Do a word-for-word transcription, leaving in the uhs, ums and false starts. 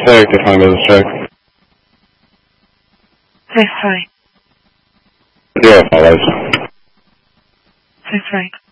Pacific, define business check. Six three. Zero follows. Six three.